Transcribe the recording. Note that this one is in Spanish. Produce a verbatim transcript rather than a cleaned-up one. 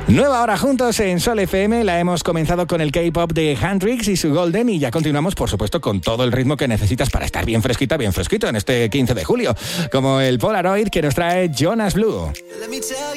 Nueva hora juntos en Sol F M, la hemos comenzado con el K-pop de Hendrix y su Golden y ya continuamos, por supuesto, con todo el ritmo que necesitas para estar bien fresquita, bien fresquito en este quince de julio, como el Polaroid que nos trae Jonas Blue.